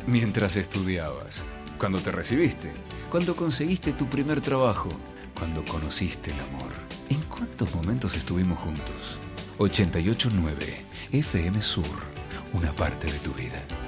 Mientras estudiabas, cuando te recibiste, cuando conseguiste tu primer trabajo, cuando conociste el amor. ¿En cuántos momentos estuvimos juntos? 88.9 FM Sur, una parte de tu vida.